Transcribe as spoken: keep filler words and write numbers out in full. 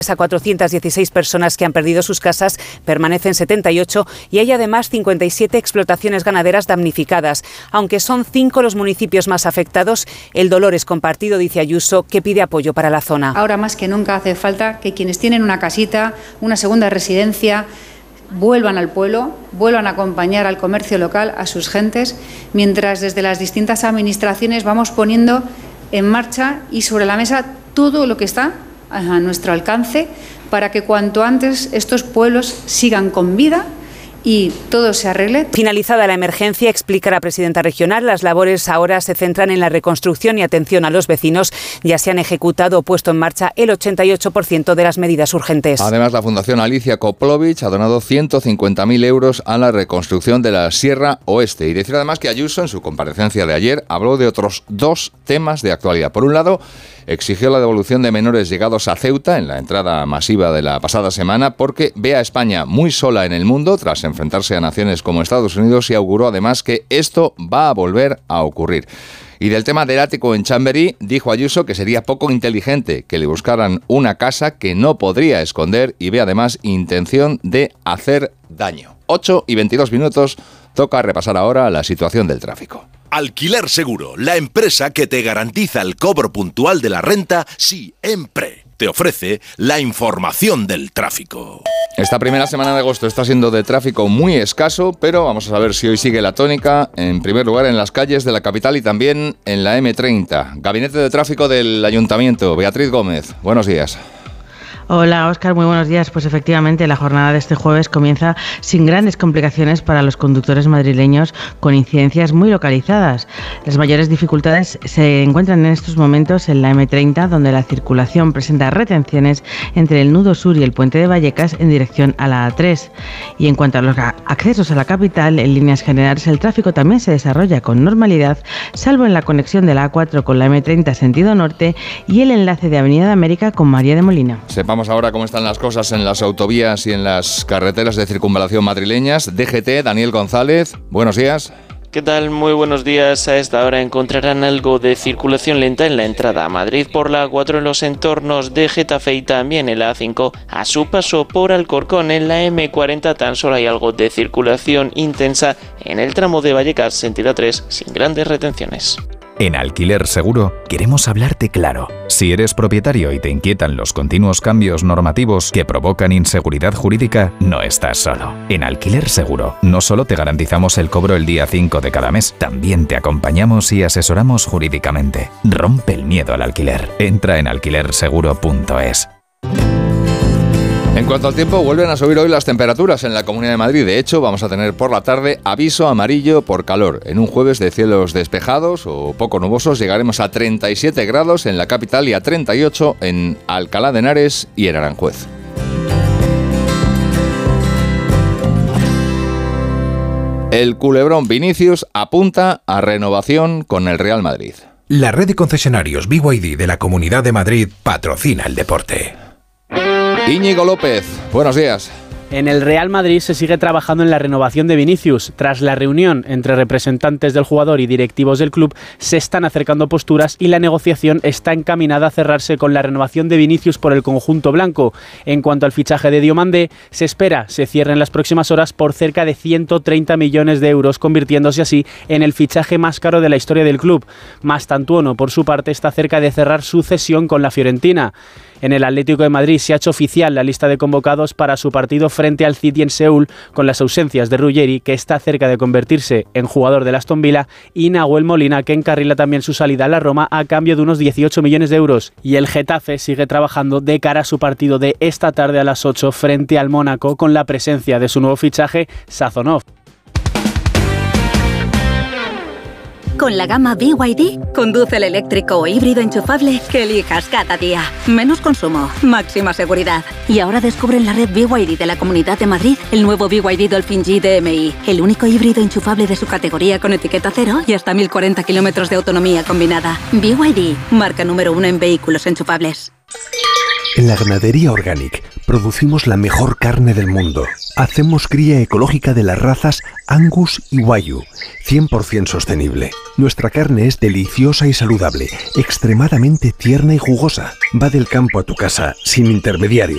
A cuatrocientas dieciséis personas que han perdido sus casas, permanecen setenta y ocho y hay además cincuenta y siete explotaciones ganaderas damnificadas. Aunque son cinco los municipios más afectados, el dolor es compartido, dice Ayuso, que pide apoyo para la zona. Ahora más que nunca hace falta que quienes tienen una casita, una segunda residencia, vuelvan al pueblo, vuelvan a acompañar al comercio local, a sus gentes, mientras desde las distintas administraciones vamos poniendo en marcha y sobre la mesa todo lo que está a nuestro alcance para que cuanto antes estos pueblos sigan con vida y todo se arregle. Finalizada la emergencia, explica la presidenta regional, las labores ahora se centran en la reconstrucción y atención a los vecinos. Ya se han ejecutado o puesto en marcha el ochenta y ocho por ciento de las medidas urgentes. Además, la Fundación Alicia Koplovich ha donado ciento cincuenta mil euros a la reconstrucción de la Sierra Oeste. Y decir además que Ayuso, en su comparecencia de ayer, habló de otros dos temas de actualidad. Por un lado, exigió la devolución de menores llegados a Ceuta en la entrada masiva de la pasada semana porque ve a España muy sola en el mundo tras enfrentarse a naciones como Estados Unidos y auguró además que esto va a volver a ocurrir. Y del tema del ático en Chamberí, dijo Ayuso que sería poco inteligente que le buscaran una casa que no podría esconder y ve además intención de hacer daño. ocho y veintidós minutos, toca repasar ahora la situación del tráfico. Alquiler Seguro, la empresa que te garantiza el cobro puntual de la renta siempre. Te ofrece la información del tráfico. Esta primera semana de agosto está siendo de tráfico muy escaso, pero vamos a saber si hoy sigue la tónica. En primer lugar, en las calles de la capital y también en la eme treinta. Gabinete de Tráfico del Ayuntamiento. Beatriz Gómez, buenos días. Hola Óscar, muy buenos días. Pues efectivamente la jornada de este jueves comienza sin grandes complicaciones para los conductores madrileños, con incidencias muy localizadas. Las mayores dificultades se encuentran en estos momentos en la eme treinta, donde la circulación presenta retenciones entre el nudo sur y el puente de Vallecas en dirección a la A tres. Y en cuanto a los accesos a la capital, en líneas generales el tráfico también se desarrolla con normalidad, salvo en la conexión de la A cuatro con la eme treinta sentido norte y el enlace de Avenida de América con María de Molina. Sepamos ahora cómo están las cosas en las autovías y en las carreteras de circunvalación madrileñas. D G T, Daniel González, buenos días. ¿Qué tal? Muy buenos días. A esta hora encontrarán algo de circulación lenta en la entrada a Madrid por la A cuatro en los entornos de Getafe y también en la A cinco a su paso por Alcorcón. En la eme cuarenta tan solo hay algo de circulación intensa en el tramo de Vallecas sentido A tres sin grandes retenciones. En Alquiler Seguro queremos hablarte claro. Si eres propietario y te inquietan los continuos cambios normativos que provocan inseguridad jurídica, no estás solo. En Alquiler Seguro no solo te garantizamos el cobro el día cinco de cada mes, también te acompañamos y asesoramos jurídicamente. Rompe el miedo al alquiler. Entra en alquiler seguro punto es. En cuanto al tiempo, vuelven a subir hoy las temperaturas en la Comunidad de Madrid. De hecho, vamos a tener por la tarde aviso amarillo por calor. En un jueves de cielos despejados o poco nubosos llegaremos a treinta y siete grados en la capital y a treinta y ocho en Alcalá de Henares y en Aranjuez. El culebrón Vinicius apunta a renovación con el Real Madrid. La red de concesionarios B Y D de la Comunidad de Madrid patrocina el deporte. Íñigo López, buenos días. En el Real Madrid se sigue trabajando en la renovación de Vinicius. Tras la reunión entre representantes del jugador y directivos del club, se están acercando posturas y la negociación está encaminada a cerrarse con la renovación de Vinicius por el conjunto blanco. En cuanto al fichaje de Diomandé, se espera se cierre en las próximas horas por cerca de ciento treinta millones de euros, convirtiéndose así en el fichaje más caro de la historia del club. Mastantuono, por su parte, está cerca de cerrar su cesión con la Fiorentina. En el Atlético de Madrid se ha hecho oficial la lista de convocados para su partido frente al City en Seúl, con las ausencias de Ruggeri, que está cerca de convertirse en jugador del Aston Villa, y Nahuel Molina, que encarrila también su salida a la Roma a cambio de unos dieciocho millones de euros. Y el Getafe sigue trabajando de cara a su partido de esta tarde a las ocho frente al Mónaco, con la presencia de su nuevo fichaje, Sazonov. Con la gama B Y D, conduce el eléctrico o híbrido enchufable que elijas cada día. Menos consumo, máxima seguridad. Y ahora descubre en la red B Y D de la Comunidad de Madrid el nuevo B Y D Dolphin G D M I, el único híbrido enchufable de su categoría con etiqueta cero y hasta mil cuarenta kilómetros de autonomía combinada. B Y D, marca número uno en vehículos enchufables. En la Ganadería Organic producimos la mejor carne del mundo. Hacemos cría ecológica de las razas Angus y Wagyu, cien por ciento sostenible. Nuestra carne es deliciosa y saludable, extremadamente tierna y jugosa. Va del campo a tu casa, sin intermediarios.